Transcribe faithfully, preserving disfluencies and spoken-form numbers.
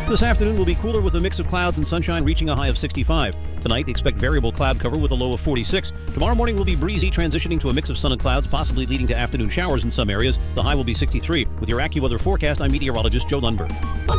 This afternoon will be cooler with a mix of clouds and sunshine, reaching a high of sixty-five. Tonight, expect variable cloud cover with a low of forty-six. Tomorrow morning will be breezy, transitioning to a mix of sun and clouds, possibly leading to afternoon showers in some areas. The high will be sixty-three. With your AccuWeather forecast, I'm meteorologist Joe Lundberg.